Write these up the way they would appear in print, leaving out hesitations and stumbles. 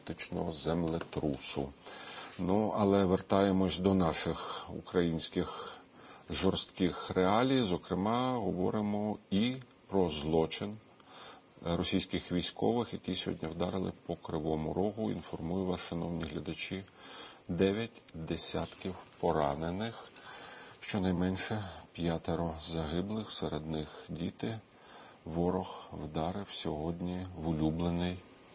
фактичного землетрусу. Ну, але вертаємось до наших українських жорстких реалій. Зокрема, говоримо і про злочин російських військових, які сьогодні вдарили по Кривому Рогу. Інформую вас, шановні глядачі, 9 десятків поранених, щонайменше 5 загиблих, серед них діти. Ворог вдарив сьогодні в улюблений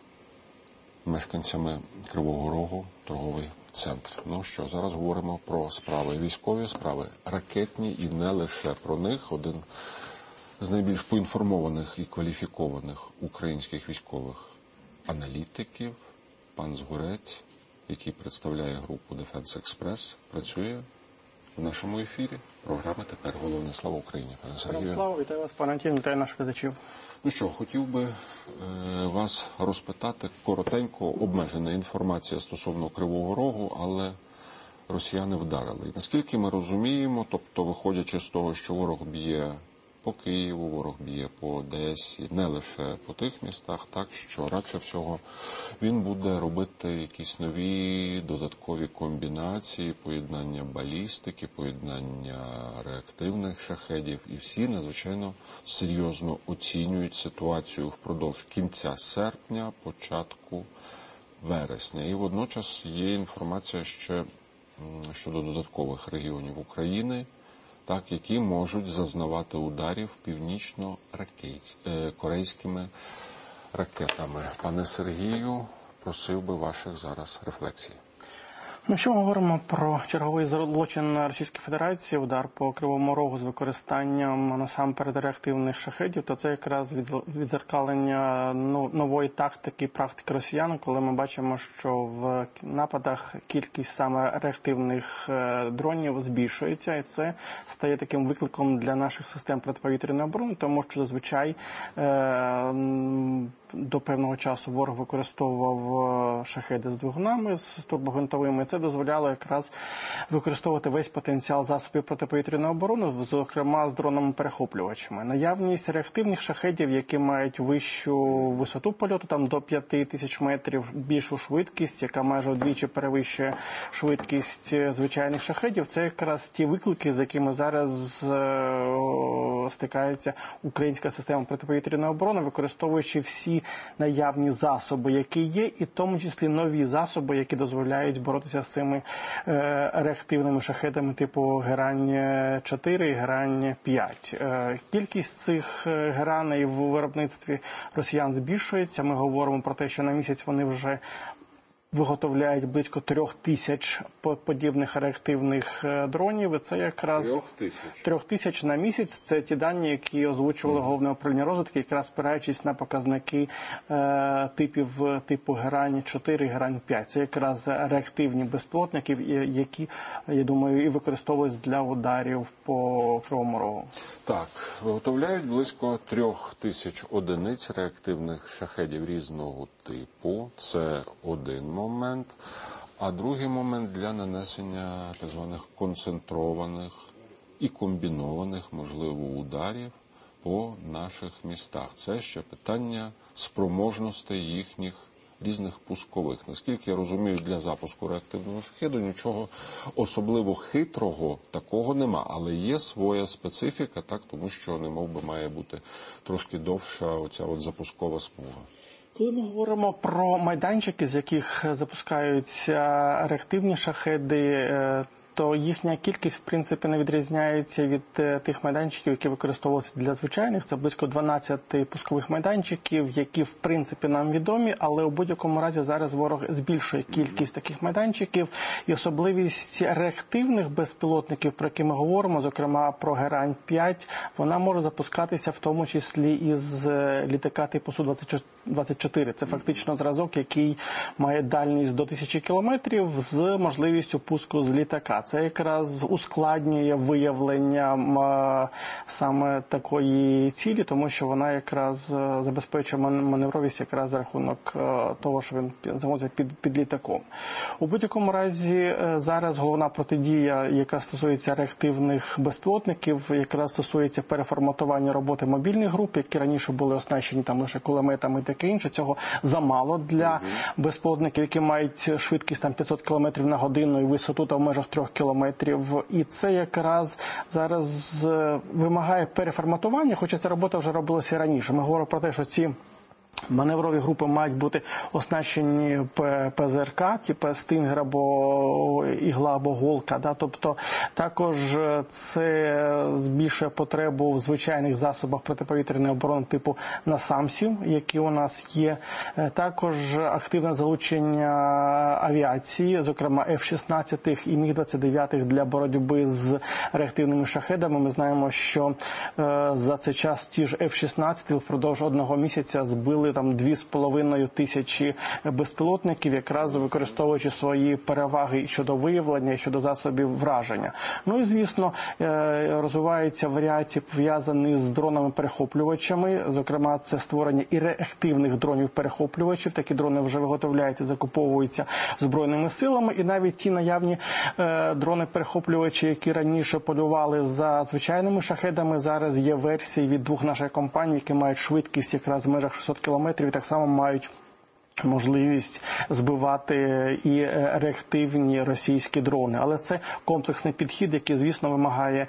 мешканцями Кривого Рогу торговий центр. Ну що, зараз говоримо про справи військові, справи ракетні і не лише про них. Один з найбільш поінформованих і кваліфікованих українських військових аналітиків, пан Згурець, який представляє групу Defense Express, працює в нашому ефірі програми «Тепер головне». Слава Україні, пане Сергію. Слава, вітаю вас, пане Антін, вітаю наших глядачів. Ну що, хотів би вас розпитати коротенько, обмежена інформація стосовно Кривого Рогу, але росіяни вдарили. І наскільки ми розуміємо, тобто виходячи з того, що ворог б'є по Києву, ворог б'є по Одесі, не лише по тих містах, так що радше всього він буде робити якісь нові додаткові комбінації, поєднання балістики, поєднання реактивних шахедів, і всі надзвичайно серйозно оцінюють ситуацію впродовж кінця серпня, початку вересня. І водночас є інформація ще щодо додаткових регіонів України, так, які можуть зазнавати ударів північно-корейськими ракетами. Пане Сергію, просив би ваших зараз рефлексій. Ну, що ми говоримо про черговий злочин Російської Федерації, удар по Кривому Рогу з використанням насамперед реактивних шахедів, то це якраз відзеркалення нової тактики і практики росіян, коли ми бачимо, що в нападах кількість саме реактивних дронів збільшується, і це стає таким викликом для наших систем протиповітряної оборони, тому що зазвичай до певного часу ворог використовував шахеди з двигунами, з турбогвинтовими. Це дозволяло якраз використовувати весь потенціал засобів протиповітряної оборони, зокрема з дронами-перехоплювачами. Наявність реактивних шахедів, які мають вищу висоту польоту, там до 5000 метрів, більшу швидкість, яка майже вдвічі перевищує швидкість звичайних шахедів, це якраз ті виклики, з якими зараз стикається українська система протиповітряної оборони, використовуючи всі наявні засоби, які є, і в тому числі нові засоби, які дозволяють боротися з цими реактивними шахедами типу Герань-4 і Герань-5. Кількість цих гераней в виробництві росіян збільшується. Ми говоримо про те, що на місяць вони вже виготовляють близько 3000 подібних реактивних дронів, і це якраз 3000 на місяць. Це ті дані, які озвучували Головне управління розвідки, якраз спираючись на показники типу Герань-4 і Герань-5. Це якраз реактивні безпілотники, які, я думаю, і використовують для ударів по Кривому Рогу. Так, виготовляють близько 3000 одиниць реактивних шахедів різного типу. Це один момент. А другий момент для нанесення так званих концентрованих і комбінованих, можливо, ударів по наших містах. Це ще питання спроможностей їхніх різних пускових. Наскільки я розумію, для запуску реактивного шахеду нічого особливо хитрого такого нема, але є своя специфіка, так, тому що немов би має бути трошки довша оця от запускова смуга. Коли ми говоримо про майданчики, з яких запускаються реактивні шахеди, то їхня кількість, в принципі, не відрізняється від тих майданчиків, які використовувалися для звичайних. Це близько 12 пускових майданчиків, які, в принципі, нам відомі, але у будь-якому разі зараз ворог збільшує кількість таких майданчиків. І особливість реактивних безпілотників, про які ми говоримо, зокрема про Герань-5, вона може запускатися в тому числі із літака типу Су-24. Це фактично зразок, який має дальність до 1000 кілометрів з можливістю пуску з літака. Це якраз ускладнює виявлення саме такої цілі, тому що вона якраз забезпечує маневровість якраз за рахунок того, що він знаходиться під літаком. У будь-якому разі зараз головна протидія, яка стосується реактивних безпілотників, якраз стосується переформатування роботи мобільних груп, які раніше були оснащені там лише кулеметами таке інше. Цього замало для безпілотників, які мають швидкість там 500 км на годину і висоту там в межах 3 кілометрів. І це якраз зараз вимагає переформатування, хоча ця робота вже робилася і раніше. Ми говоримо про те, що ці маневрові групи мають бути оснащені ПЗРК, типу Стінгер або Ігла або Голка. Да? Тобто також це збільшує потребу в звичайних засобах протиповітряної оборони типу насамсів, які у нас є. Також активне залучення авіації, зокрема F-16 і Міг-29 для боротьби з реактивними шахедами. Ми знаємо, що за цей час ті ж F-16 впродовж одного місяця збили там 2,5 тисячі безпілотників, якраз використовуючи свої переваги щодо виявлення, щодо засобів враження. Ну і, звісно, розвиваються варіації, пов'язані з дронами-перехоплювачами. Зокрема, це створення і реактивних дронів-перехоплювачів. Такі дрони вже виготовляються, закуповуються Збройними силами. І навіть ті наявні дрони-перехоплювачі, які раніше полювали за звичайними шахедами, зараз є версії від двох наших компаній, які мають швидкість якраз в межах 600 кілометрів і так само мають можливість збивати і реактивні російські дрони. Але це комплексний підхід, який, звісно, вимагає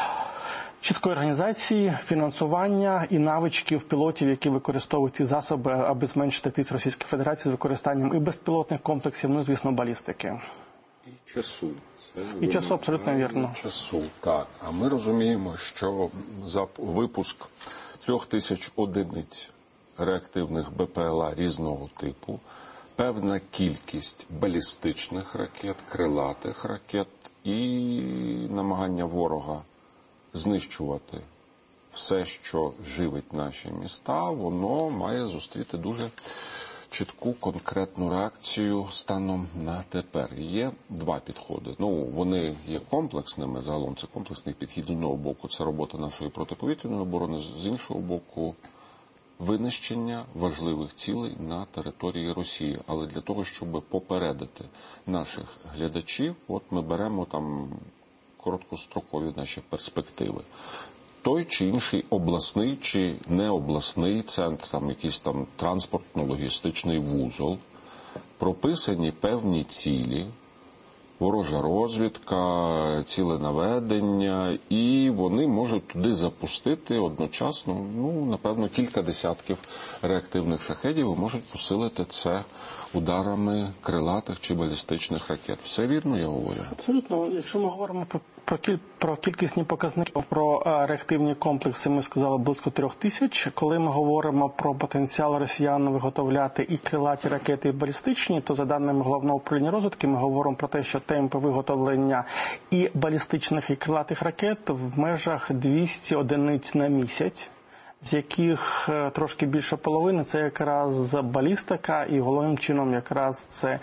чіткої організації, фінансування і навичків пілотів, які використовують ці засоби, аби зменшити тиск Російської Федерації з використанням і безпілотних комплексів, ну, звісно, балістики. І часу. І часу, абсолютно вірно. Часу, так. А ми розуміємо, що за випуск 3000 одиниць реактивних БПЛА різного типу, певна кількість балістичних ракет, крилатих ракет і намагання ворога знищувати все, що живить наші міста, воно має зустріти дуже чітку конкретну реакцію станом на тепер. Є два підходи. Ну, вони є комплексними, загалом це комплексний підхід з одного боку, це робота нашої протиповітряної оборони, з іншого боку винищення важливих цілей на території Росії. Але для того, щоб попередити наших глядачів, от ми беремо там короткострокові наші перспективи. Той чи інший обласний чи необласний центр, там якийсь там транспортно-логістичний вузол, прописані певні цілі, ворожа розвідка, ціленаведення, і вони можуть туди запустити одночасно, ну, напевно, кілька десятків реактивних шахедів і можуть посилити це ударами крилатих чи балістичних ракет. Все вірно, я говорю? Абсолютно. Якщо ми говоримо про кількісні показники, про реактивні комплекси, ми сказали близько 3000. Коли ми говоримо про потенціал росіян виготовляти і крилаті ракети, і балістичні, то за даними Головного управління розвідки ми говоримо про те, що темпи виготовлення і балістичних, і крилатих ракет в межах 200 одиниць на місяць, з яких трошки більше половини – це якраз балістика, і головним чином якраз це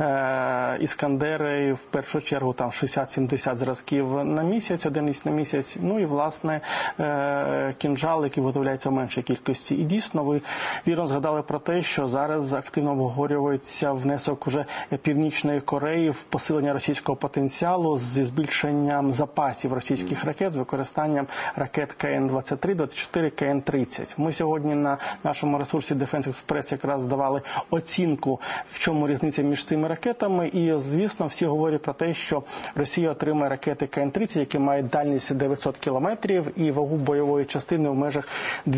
іскандери, в першу чергу там 60-70 зразків на місяць, одиниць на місяць, ну і, власне, кінжал, який виготовляється в меншій кількості. І дійсно, ви вірно згадали про те, що зараз активно обговорюється внесок уже Північної Кореї в посилення російського потенціалу зі збільшенням запасів російських ракет з використанням ракет КН-23, 24, КН-30. Ми сьогодні на нашому ресурсі Defense Express якраз давали оцінку, в чому різниця між цими ракетами. І, звісно, всі говорять про те, що Росія отримає ракети КН-30, які мають дальність 900 кілометрів і вагу бойової частини в межах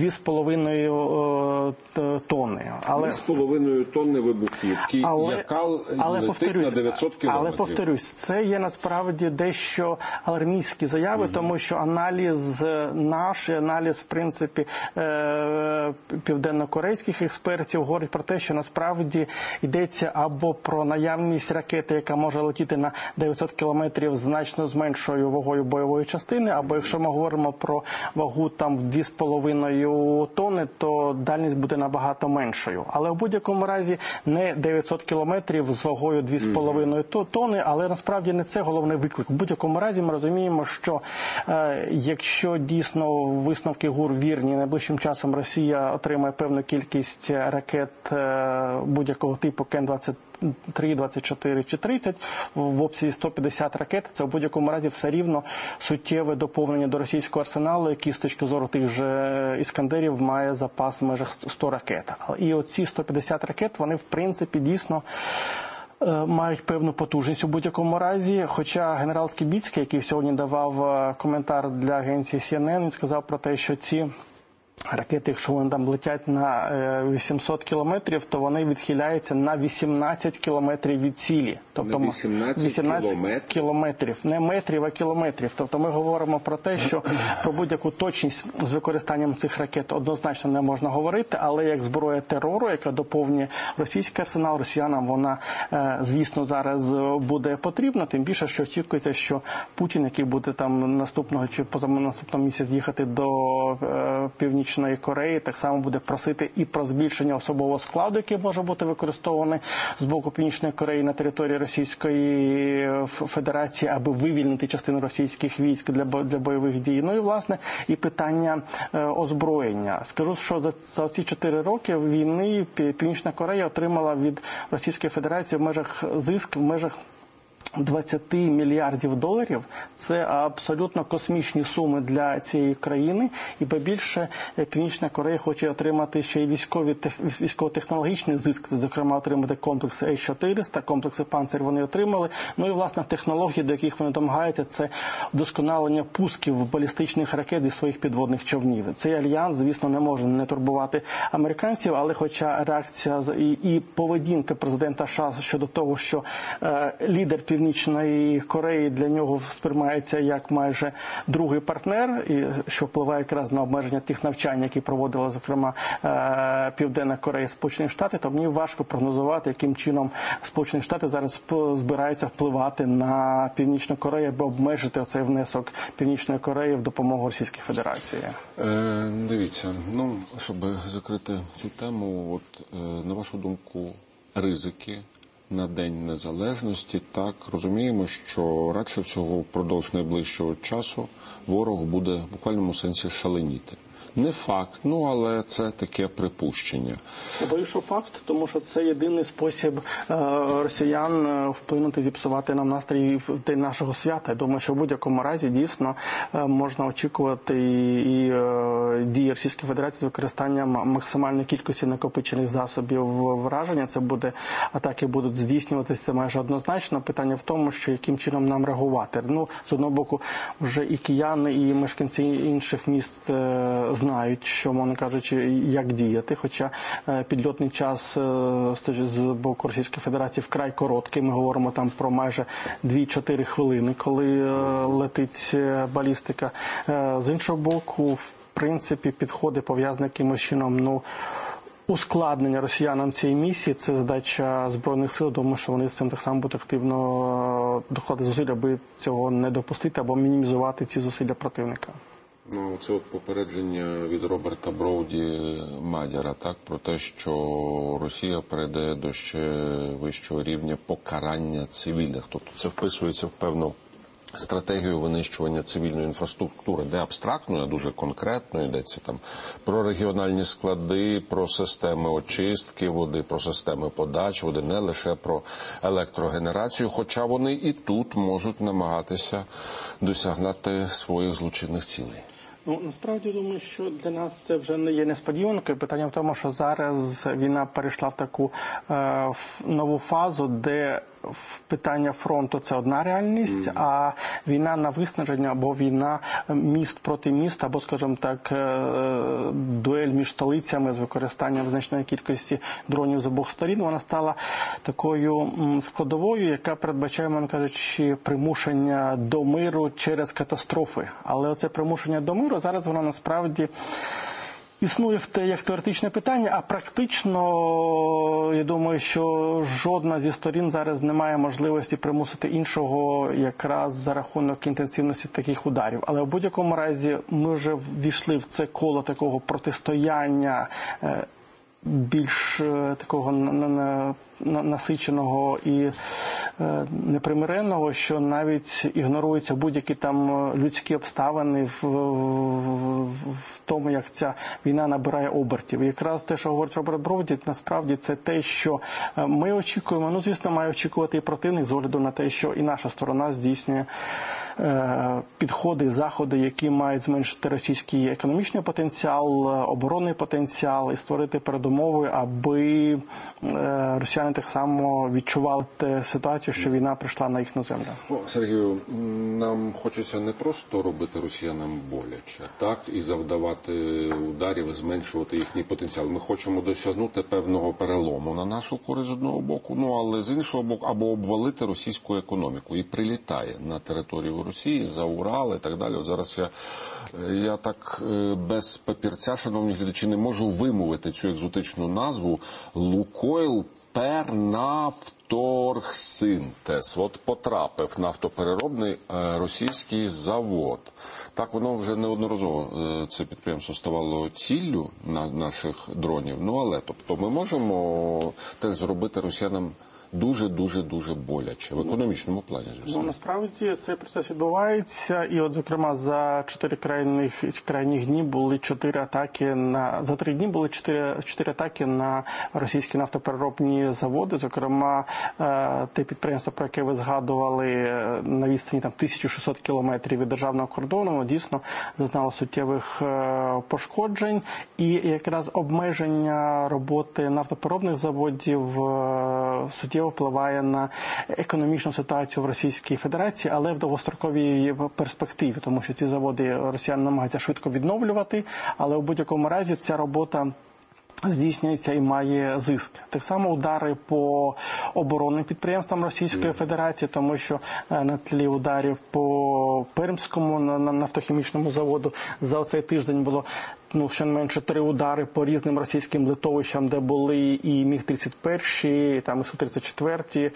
2,5 тонни. 2,5 тонни вибухівки, яка летить на 900 кілометрів. Але, повторюсь, це є насправді дещо алармійські заяви, тому що аналіз наш, аналіз, в принципі, південно-корейських експертів говорить про те, що насправді йдеться або про наявність ракети, яка може летіти на 900 кілометрів значно з меншою вагою бойової частини, або якщо ми говоримо про вагу там в 2,5 тонни, то дальність буде набагато меншою. Але в будь-якому разі не 900 кілометрів з вагою 2,5 тонни, але насправді не це головний виклик. В будь-якому разі ми розуміємо, що якщо дійсно висновки ГУР вірні, найближчим часом Росія отримає певну кількість ракет будь-якого типу Кен-23, 24 чи 30 в обсязі 150 ракет. Це в будь-якому разі все рівно суттєве доповнення до російського арсеналу, який з точки зору тих же «Іскандерів» має запас в межах 100 ракет. І оці 150 ракет, вони в принципі дійсно мають певну потужність у будь-якому разі. Хоча генерал Скібіцький, який сьогодні давав коментар для агенції CNN, він сказав про те, що ці ракети, якщо вони там летять на 800 кілометрів, то вони відхиляються на 18 кілометрів від цілі. Тобто на 18 кілометрів. Не метрів, а кілометрів. Тобто ми говоримо про те, що про будь-яку точність з використанням цих ракет однозначно не можна говорити, але як зброя терору, яка доповнює російський арсенал, росіянам вона, звісно, зараз буде потрібна. Тим більше, що очікується, що Путін, який буде там наступного чи позанаступного місяця їхати до Північної Кореї, так само буде просити і про збільшення особового складу, який може бути використований з боку Північної Кореї на території Російської Федерації, аби вивільнити частину російських військ для бойових дій. Ну і, власне, і питання озброєння. Скажу, що за ці 4 роки війни Північна Корея отримала від Російської Федерації зиск в межах 20 мільярдів доларів. Це абсолютно космічні суми для цієї країни. І більше Північна Корея хоче отримати ще й військово-технологічний зиск, зокрема отримати комплекси С-400, комплекси «Панцир» вони отримали. Ну і, власне, технології, до яких вони домагаються, це вдосконалення пусків балістичних ракет зі своїх підводних човнів. Цей альянс, звісно, не може не турбувати американців, але хоча реакція і поведінка президента США щодо того, що лідер Північної Кореї для нього сприймається як майже другий партнер, і що впливає якраз на обмеження тих навчань, які проводила, зокрема, Південна Корея і Сполучені Штати, то мені важко прогнозувати, яким чином Сполучені Штати зараз збираються впливати на Північну Корею, аби обмежити оцей внесок Північної Кореї в допомогу Російській Федерації. Дивіться, щоб закрити цю тему, на вашу думку, ризики на День Незалежності, так, розуміємо, що радше всього впродовж найближчого часу ворог буде в буквальному сенсі шаленіти. Не факт, але це таке припущення. Я боюсь, що факт, тому що це єдиний спосіб росіян вплинути, зіпсувати нам настрій в день нашого свята. Я думаю, що в будь-якому разі дійсно можна очікувати і дії Російської Федерації з використанням максимальної кількості накопичених засобів враження. Це буде, атаки будуть здійснюватися майже однозначно. Питання в тому, що яким чином нам реагувати. З одного боку, вже і кияни, і мешканці інших міст знають, що, мовно кажучи, як діяти, хоча підльотний час з боку Російської Федерації вкрай короткий. Ми говоримо там про майже 2-4 хвилини, коли летить балістика. З іншого боку, в принципі, підходи пов'язані якимось чином, ускладнення росіянам цієї місії – це задача Збройних сил. Думаю, що вони з цим так само будуть активно докладати зусиль, аби цього не допустити або мінімізувати ці зусилля противника. Це попередження від Роберта Броуді Мадяра, так, про те, що Росія перейде до ще вищого рівня покарання цивільних. Тобто це вписується в певну стратегію винищування цивільної інфраструктури, де абстрактно, а дуже конкретно йдеться там про регіональні склади, про системи очистки води, про системи подачі води, не лише про електрогенерацію, хоча вони і тут можуть намагатися досягнути своїх злочинних цілей. Насправді, думаю, що для нас це вже не є несподіванкою. Питання в тому, що зараз війна перейшла в таку нову фазу, де питання фронту – це одна реальність, а війна на виснаження або війна міст проти міст, або, скажімо так, дуель між столицями з використанням значної кількості дронів з обох сторін, вона стала такою складовою, яка передбачає, мовно кажучи, примушення до миру через катастрофи. Але оце примушення до миру зараз воно насправді існує як теоретичне питання, а практично, я думаю, що жодна зі сторін зараз не має можливості примусити іншого якраз за рахунок інтенсивності таких ударів. Але в будь-якому разі ми вже ввійшли в це коло такого протистояння більш такого насиченого і непримиренного, що навіть ігноруються будь-які там людські обставини в тому, як ця війна набирає обертів. І якраз те, що говорить Роберт Броуді, насправді це те, що ми очікуємо, ну, звісно, має очікувати і противник з огляду на те, що і наша сторона здійснює підходи, заходи, які мають зменшити російський економічний потенціал, оборонний потенціал і створити передумови, аби росіяни так само відчували ситуацію, що війна прийшла на їхню землю. Сергію, нам хочеться не просто робити росіянам боляче, так, і завдавати ударів, і зменшувати їхній потенціал. Ми хочемо досягнути певного перелому на нашу користь з одного боку, ну, але з іншого боку, або обвалити російську економіку. І прилітає на територію Росії, за Урал і так далі. От зараз я так без папірця, шановні глядачі, не можу вимовити цю екзотичну назву Лукойл Тернафторгсинтез. От потрапив нафтопереробний російський завод. Так, воно вже неодноразово, це підприємство ставало ціллю наших дронів. Ну, але, тобто, ми можемо теж зробити росіянам дуже боляче в економічному плані, звісно. Ну, насправді цей процес відбувається, і от, зокрема, за 4 крайніх дні були 4 атаки за 3 дні були 4 атаки на російські нафтопереробні заводи, зокрема, те підприємство, про яке ви згадували, на відстані там 1600 кілометрів від державного кордону, дійсно зазнало суттєвих пошкоджень, і якраз обмеження роботи нафтопереробних заводів суттєво впливає на економічну ситуацію в Російській Федерації, але в довгостроковій перспективі, тому що ці заводи росіяни намагаються швидко відновлювати, але у будь-якому разі ця робота здійснюється і має зиск. Так само удари по оборонним підприємствам Російської Федерації, тому що на тлі ударів по Пермському нафтохімічному заводу за оцей тиждень було щонайменше 3 удари по різним російським литовищам, де були і Міг-31, там і Су-34,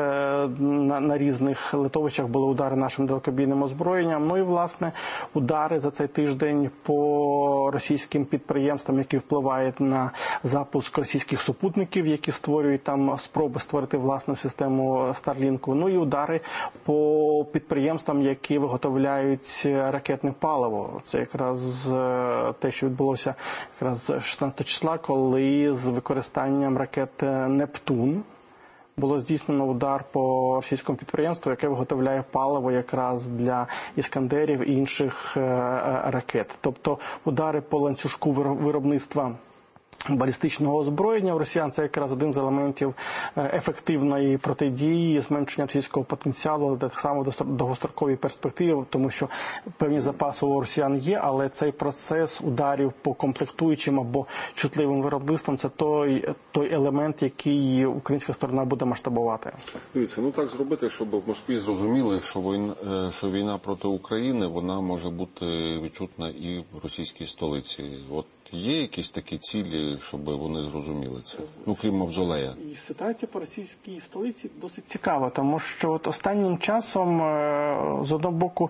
на різних литовищах були удари нашим далекобійним озброєнням. Ну і, власне, удари за цей тиждень по російським підприємствам, які впливають на запуск російських супутників, які створюють там спроби створити власну систему Старлінку. Ну і удари по підприємствам, які виготовляють ракетне паливо. Це якраз те, що відбулося якраз 16 числа, коли з використанням ракет «Нептун» було здійснено удар по російському підприємству, яке виготовляє паливо якраз для «Іскандерів» і інших ракет. Тобто удари по ланцюжку виробництва балістичного озброєння у росіян – це якраз один з елементів ефективної протидії, зменшення російського потенціалу, так само в довгостроковій перспективі, тому що певні запаси у росіян є, але цей процес ударів по комплектуючим або чутливим виробництвам – це той елемент, який українська сторона буде масштабувати. Дивіться, так зробити, щоб в Москві зрозуміли, що війна проти України, вона може бути відчутна і в російській столиці. От є якісь такі цілі, щоб вони зрозуміли це? Крім Мавзолея. І ситуація по російській столиці досить цікава, тому що останнім часом, з одного боку,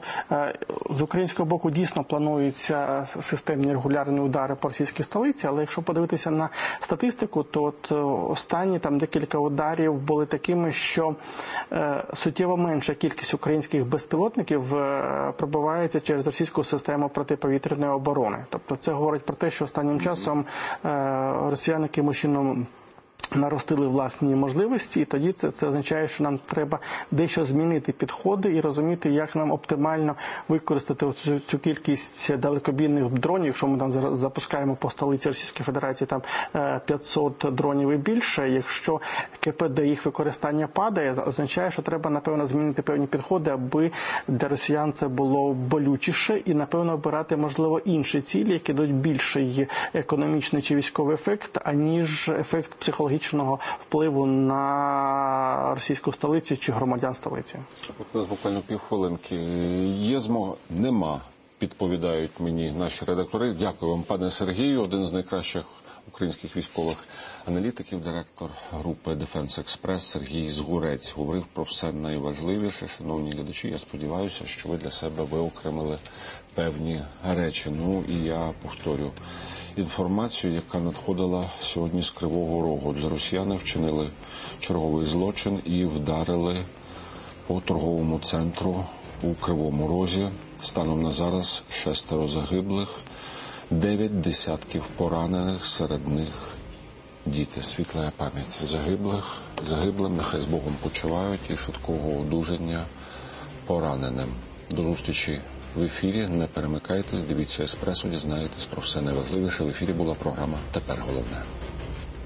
з українського боку дійсно плануються системні регулярні удари по російській столиці, але якщо подивитися на статистику, то останні декілька ударів були такими, що суттєво менша кількість українських безпілотників пробивається через російську систему протиповітряної оборони. Тобто це говорить про те, що останнім часом росіяни якимось чином наростили власні можливості, і тоді це означає, що нам треба дещо змінити підходи і розуміти, як нам оптимально використати цю кількість далекобійних дронів. Якщо ми там запускаємо по столиці Російської Федерації 500 дронів і більше, якщо КПД їх використання падає, означає, що треба, напевно, змінити певні підходи, аби для росіян це було болючіше, і, напевно, обирати, можливо, інші цілі, які дають більший економічний чи військовий ефект, аніж ефект психологічного впливу на російську столицю чи громадян столиці. От у нас буквально півхвилинки. Є змога? Нема, підповідають мені наші редактори. Дякую вам, пане Сергію, один з найкращих українських військових аналітиків, директор групи Defense Express Сергій Згурець говорив про все найважливіше. Шановні глядачі, я сподіваюся, що ви для себе виокремили певні речі. І я повторю інформацію, яка надходила сьогодні з Кривого Рогу. Росіяни вчинили черговий злочин і вдарили по торговому центру у Кривому Розі. Станом на зараз 6 загиблих, 9 десятків поранених, серед них діти. Світла пам'ять загиблим, нехай з Богом почувають і швидкого одужання пораненим. До зустрічі в ефірі. Не перемикайтесь, дивіться «Еспресо», дізнаєтесь про все найважливіше. В ефірі була програма «Тепер головне».